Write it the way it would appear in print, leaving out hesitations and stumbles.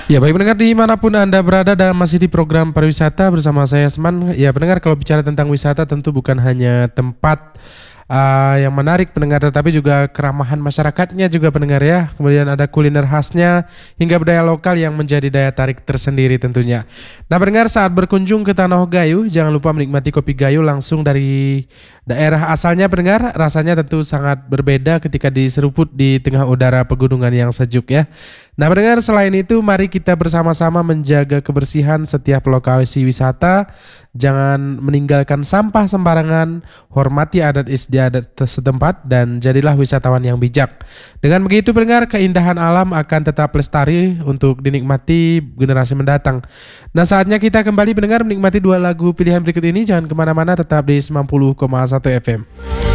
Ya baik pendengar dimanapun Anda berada dan masih di program pariwisata bersama saya Asman. Ya pendengar kalau bicara tentang wisata tentu bukan hanya tempat yang menarik pendengar tetapi juga keramahan masyarakatnya juga pendengar ya. Kemudian ada kuliner khasnya hingga budaya lokal yang menjadi daya tarik tersendiri tentunya. Nah pendengar saat berkunjung ke Tanah Gayo jangan lupa menikmati kopi Gayo langsung dari daerah asalnya pendengar. Rasanya tentu sangat berbeda ketika diseruput di tengah udara pegunungan yang sejuk ya. Nah pendengar selain itu mari kita bersama-sama menjaga kebersihan setiap lokasi wisata. Jangan meninggalkan sampah sembarangan, hormati adat istiadat setempat dan jadilah wisatawan yang bijak. Dengan begitu pendengar keindahan alam akan tetap lestari untuk dinikmati generasi mendatang. Nah saatnya kita kembali pendengar menikmati dua lagu pilihan berikut ini. Jangan kemana-mana tetap di 90,1 FM.